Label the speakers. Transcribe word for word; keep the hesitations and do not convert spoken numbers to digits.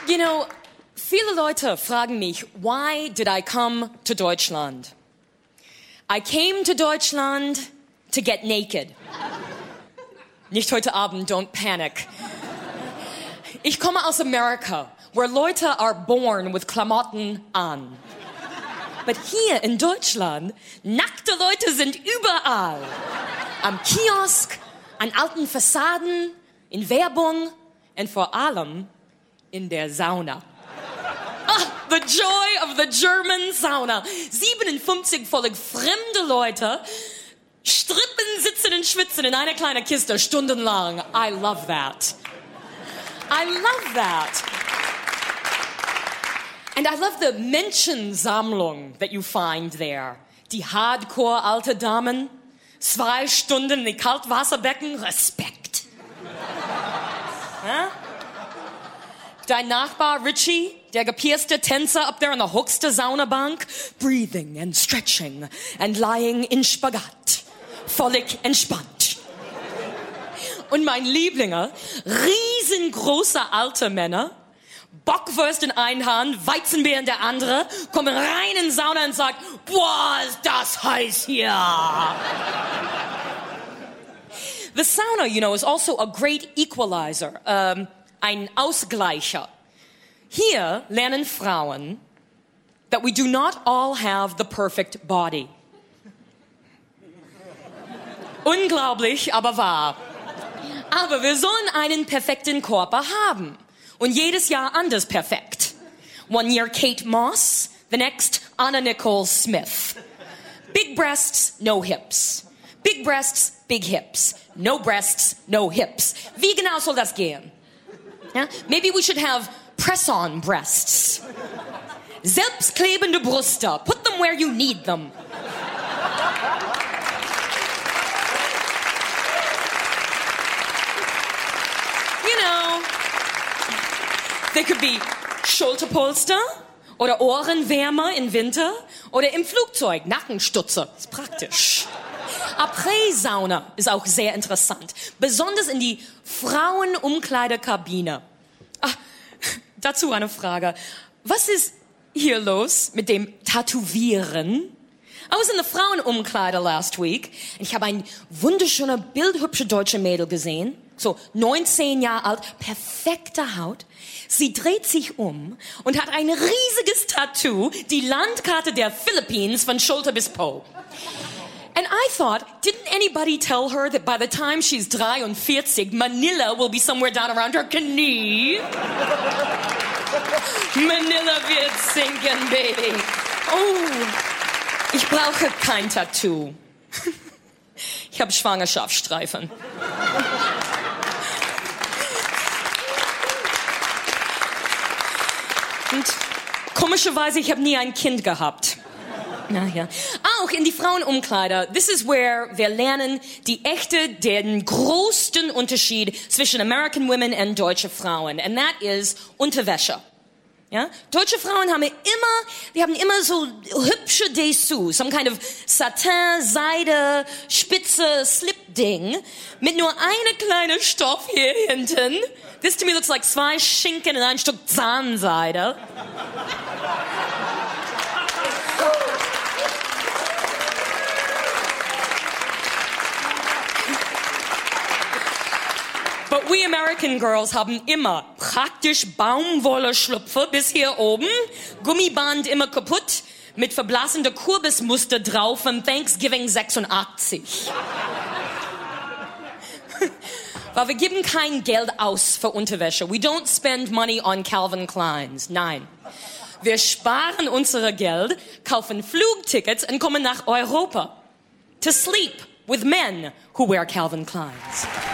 Speaker 1: You know, viele Leute fragen mich, why did I come to Deutschland? I came to Deutschland to get naked. Nicht heute Abend, don't panic. Ich komme aus Amerika, where Leute are born with Klamotten an. But hier in Deutschland, nackte Leute sind überall. Am Kiosk, an alten Fassaden, in Werbung und vor allem in der Sauna. Ah, the joy of the German Sauna. siebenundfünfzig völlig fremde Leute, strippen, sitzen und schwitzen in einer kleinen Kiste stundenlang. I love that. I love that. And I love the Menschensammlung that you find there. Die hardcore alte Damen, zwei Stunden in Kaltwasserbecken, Respekt. Huh? Dein Nachbar Richie, der gepierste Tänzer up there on the höchste Saunabank, breathing and stretching and lying in Spagat, völlig entspannt. Und mein Lieblinger, riesengroße alte Männer, Bockwurst in einer Hand, Weizenbier in der andere, kommen rein in die Sauna und sagen, boah, ist das heiß hier. The sauna, you know, is also a great equalizer, um, ein Ausgleicher. Hier lernen Frauen that we do not all have the perfect body. Unglaublich, aber wahr. Aber wir sollen einen perfekten Körper haben. Und jedes Jahr anders perfekt. One year Kate Moss, the next Anna Nicole Smith. Big breasts, no hips. Big breasts, big hips. No breasts, no hips. Wie genau soll das gehen? Yeah? Maybe we should have press-on breasts. Selbstklebende Brüste. Put them where you need them. You know, they could be Schulterpolster oder Ohrenwärmer im Winter oder im Flugzeug Nackenstütze. Ist praktisch. Après-Sauna ist auch sehr interessant. Besonders in die Frauenumkleidekabine. Ah, dazu eine Frage. Was ist hier los mit dem Tätowieren? I was in the Frauenumkleide last week. Ich habe ein wunderschöne, bildhübsche deutsche Mädel gesehen. So neunzehn Jahre alt, perfekte Haut. Sie dreht sich um und hat ein riesiges Tattoo, die Landkarte der Philippines von Schulter bis Po. And I thought, didn't anybody tell her that by the time she's dreiundvierzig, Manila will be somewhere down around her knee? Manila wird sinken, baby. Oh, ich brauche kein Tattoo. Ich habe Schwangerschaftsstreifen. Und komischerweise, ich habe nie ein Kind gehabt. Naja. Auch in die Frauenumkleider. This is where wir lernen die echte, den größten Unterschied zwischen American women und deutsche Frauen. And that is Unterwäsche. Ja? Deutsche Frauen haben immer, die haben immer so hübsche Dessous, some kind of Satin, Seide, spitze Slip-Ding mit nur eine kleine Stoff hier hinten. This to me looks like zwei Schinken und ein Stück Zahnseide. But we American girls haben immer praktisch Baumwolle-Schlüpfer bis hier oben, Gummiband immer kaputt, mit verblassender Kürbismuster drauf von Thanksgiving sechsundachtzig. Weil wir geben kein Geld aus für Unterwäsche. We don't spend money on Calvin Kleins. Nein. Wir sparen unser Geld, kaufen Flugtickets und kommen nach Europa. To sleep with men who wear Calvin Kleins.